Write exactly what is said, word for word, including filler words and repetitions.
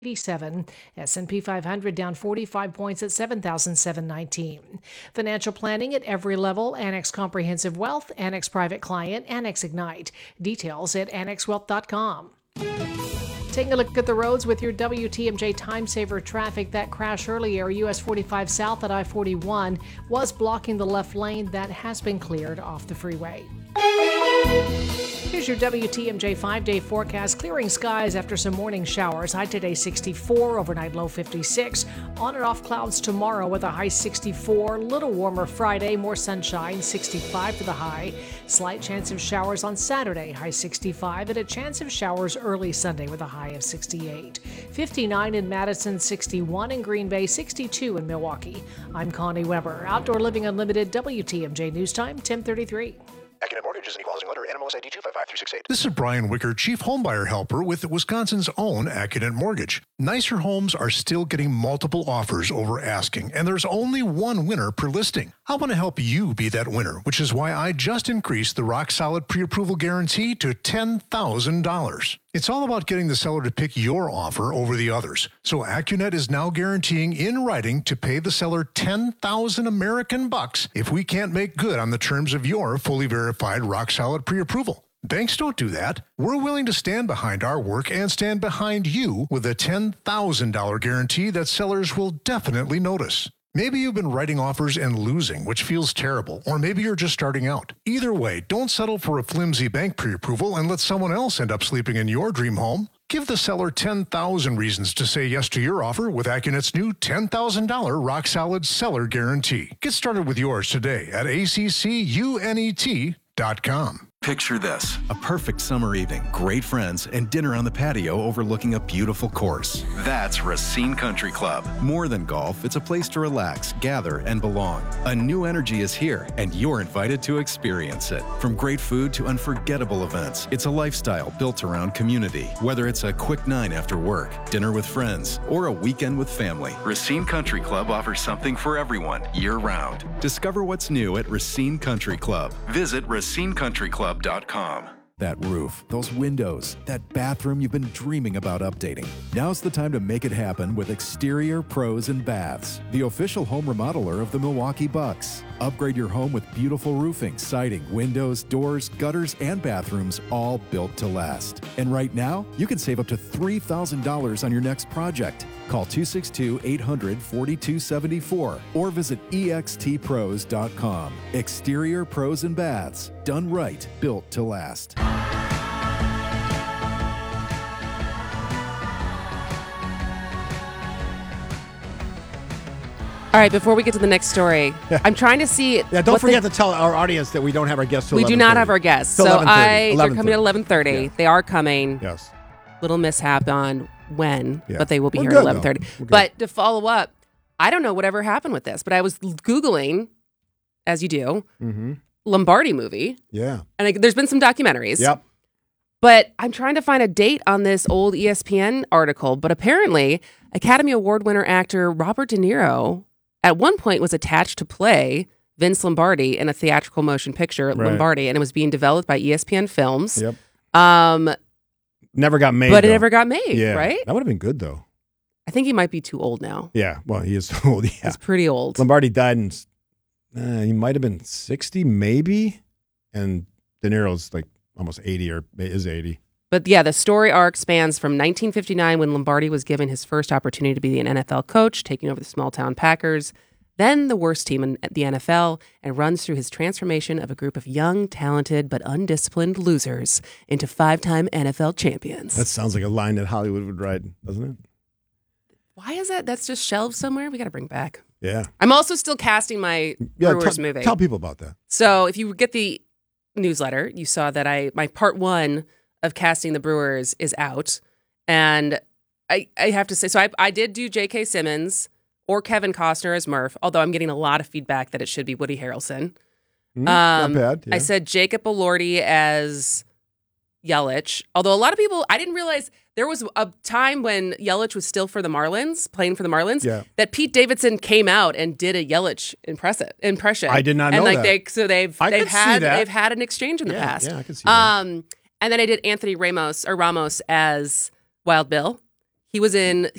eighty-seven. S and P five hundred down forty-five points at seven thousand seven hundred nineteen. Financial planning at every level. Annex Comprehensive Wealth, Annex Private Client, Annex Ignite. Details at annex wealth dot com. Taking a look at the roads with your W T M J Time Saver traffic. That crash earlier, U S forty-five south at I forty-one, was blocking the left lane. That has been cleared off the freeway. Here's your W T M J five-day forecast. Clearing skies after some morning showers. High today sixty-four, overnight low fifty-six. On and off clouds tomorrow with a high sixty-four. Little warmer Friday, more sunshine, sixty-five for the high. Slight chance of showers on Saturday, high sixty-five, and a chance of showers early Sunday with a high of sixty-eight. fifty-nine in Madison, sixty-one in Green Bay, sixty-two in Milwaukee. I'm Connie Weber. Outdoor Living Unlimited, W T M J News Time, ten thirty-three. Accident Mortgage is an equal housing lender. N M L S I D two five five three six eight. This is Brian Wicker, Chief Homebuyer Helper with Wisconsin's own Accident Mortgage. Nicer homes are still getting multiple offers over asking, and there's only one winner per listing. I want to help you be that winner, which is why I just increased the Rock Solid Pre-Approval Guarantee to ten thousand dollars. It's all about getting the seller to pick your offer over the others. So AccuNet is now guaranteeing in writing to pay the seller ten thousand American bucks if we can't make good on the terms of your fully verified Rock Solid Pre-Approval. Banks don't do that. We're willing to stand behind our work and stand behind you with a ten thousand dollars guarantee that sellers will definitely notice. Maybe you've been writing offers and losing, which feels terrible, or maybe you're just starting out. Either way, don't settle for a flimsy bank pre-approval and let someone else end up sleeping in your dream home. Give the seller ten thousand reasons to say yes to your offer with AccuNet's new ten thousand dollars Rock Solid Seller Guarantee. Get started with yours today at A C C U N E T dot com. Picture this, a perfect summer evening, great friends, and dinner on the patio overlooking a beautiful course. That's Racine Country Club. More than golf, it's a place to relax, gather, and belong. A new energy is here, and you're invited to experience it. From great food to unforgettable events, it's a lifestyle built around community. Whether it's a quick nine after work, dinner with friends, or a weekend with family, Racine Country Club offers something for everyone, year-round. Discover what's new at Racine Country Club. Visit racine country club dot com. That roof, those windows, that bathroom you've been dreaming about updating. Now's the time to make it happen with Exterior Pros and Baths, the official home remodeler of the Milwaukee Bucks. Upgrade your home with beautiful roofing, siding, windows, doors, gutters, and bathrooms, all built to last. And right now, you can save up to three thousand dollars on your next project. Call two six two, eight hundred, four two seven four or visit E X T pros dot com. Exterior Pros and Baths, done right, built to last. All right, before we get to the next story, Yeah. I'm trying to see. Yeah, don't what forget the, to tell our audience that we don't have our guests till we do not have our guests. Till so eleven thirty. I, they're coming at eleven thirty. Yeah. They are coming. Yes. Little mishap on when, Yeah. but they will be We're here good, at eleven thirty. though. We're good. But to follow up, I don't know whatever happened with this, but I was Googling, as you do, Mm-hmm. Lombardi movie. Yeah. And I, there's been some documentaries. Yep. But I'm trying to find a date on this old E S P N article. But apparently, Academy Award winner actor Robert De Niro at one point was attached to play Vince Lombardi in a theatrical motion picture, Right. Lombardi, and it was being developed by E S P N Films. Yep. Um, Never got made. but it though. never got made, Yeah. right? That would have been good though. I think he might be too old now. Yeah. Well, he is old. Yeah. He's pretty old. Lombardi died in. Uh, he might have been sixty, maybe, and De Niro's like almost eighty or is eighty. But yeah, the story arc spans from nineteen fifty-nine when Lombardi was given his first opportunity to be an N F L coach, taking over the small town Packers, then the worst team in the N F L, and runs through his transformation of a group of young, talented, but undisciplined losers into five-time N F L champions. That sounds like a line that Hollywood would write, doesn't it? Why is that? That's just shelved somewhere? We got to bring back. Yeah. I'm also still casting my Yeah. Brewers t- movie. Tell people about that. So if you get the newsletter, you saw that I my part one of casting the Brewers is out. And I, I have to say, so I, I did do J K. Simmons or Kevin Costner as Murph, although I'm getting a lot of feedback that it should be Woody Harrelson. Mm, Um, not bad. Yeah. I said Jacob Elordi as Yelich, although a lot of people, I didn't realize there was a time when Yelich was still for the Marlins, playing for the Marlins, Yeah. that Pete Davidson came out and did a Yelich impress- impression. I did not and know like that. They, so they've I they've could see had that. they've had an exchange in the Yeah, past. yeah, I could see that. Um, and then I did Anthony Ramos or Ramos as Wild Bill. He was in